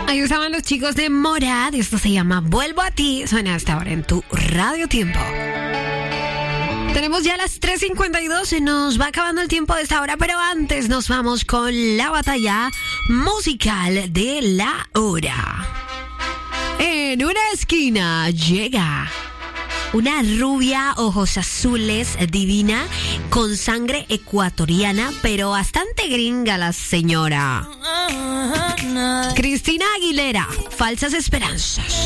Ahí estaban los chicos de Morad. Esto se llama Vuelvo a ti. Suena hasta ahora en tu Radio Tiempo. Tenemos ya las 3:52. Se nos va acabando el tiempo de esta hora, pero antes nos vamos con la batalla musical de la hora. En una esquina llega una rubia, ojos azules, divina, con sangre ecuatoriana, pero bastante gringa la señora. Cristina Aguilera, Falsas Esperanzas.